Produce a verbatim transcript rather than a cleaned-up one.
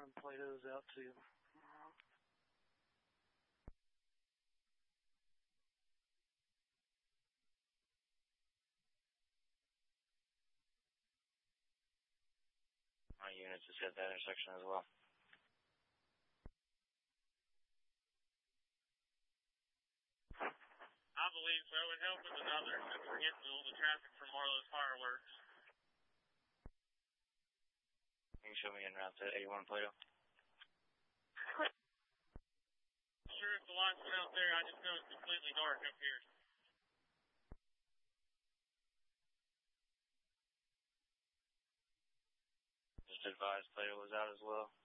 one and Plato's out too. My units just hit that intersection as well. I believe so. It would help with another since we're getting all the traffic from Marlowe's fireworks. Can you show me en route to eighty-one Plato? Sure, if the lights went out there, I just know it's completely dark up here. Just advised Plato was out as well.